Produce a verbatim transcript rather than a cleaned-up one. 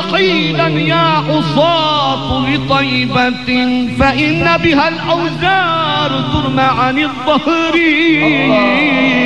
رحيلا يا عصاة لطيبة فإن بها الأوزار ترمى عن الظهر.